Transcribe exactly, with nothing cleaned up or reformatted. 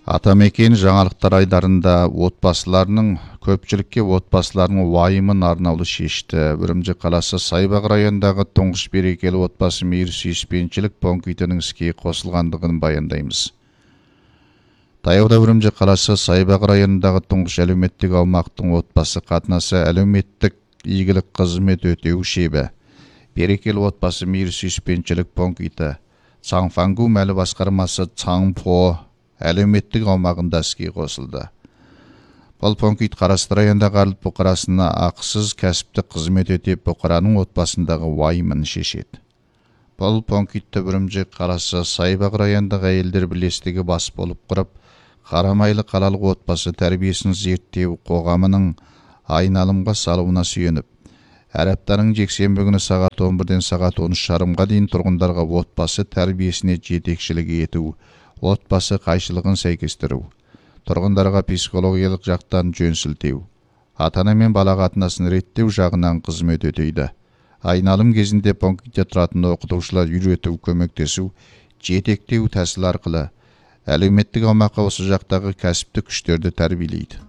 Атамекен жаңалықтар айдарында отбасыларының көпчілікке отбасыларының уайымын арнаулы шешті. Үрімжі қаласы Сайбақ районындағы тұңғыш берекелі отбасы мейір сүйіспеншілік пунктінің іске қосылғандығын баяндаймыз. Таяуда Үрімжі қаласы Сайбақ районындағы тұңғыш әлеуметтік аумақтың отбасы қатынасы әлеуметтік игілік қызмет өтеу шебі берекелі отбасы мейір сүйіспеншілік пункті Цаңфангу мәлі басқармасы Цаңпо әлеуметтік аумағында іске қосылды. Бұл пункт Қарасты районындағы Арлы бұқарасына ақысыз кәсіптік қызмет өтеп бұқараның отбасындағы уайымын шешеді. Бұл пунктті Үрімжі қаласы Сайбақ районындағы әйелдер бірлестігі бас болып құрып, Қарамайлы қалалық отбасы тәрбиесін зерттеу қоғамының айналымға салуына сүйеніп, әр аптаның жексенбі күні сағат он бірден сағат он үш жарымға дейін тұрғындарға отбасы тәрбиесіне жетекшілік ету, отбасы қайшылығын сәйкестіру, тұрғындарға психологиялық жақтан жөн сілтеу, ата-ана мен бала қатынасын реттеу жағынан қызмет өтейді. Айналым кезінде пунктте тұратын оқытушылар үйрету, көмектесу, жетектеу тәсіл арқылы әлеуметтік аумаққа осы жақтағы кәсіптік күштерді тәрбиелейді.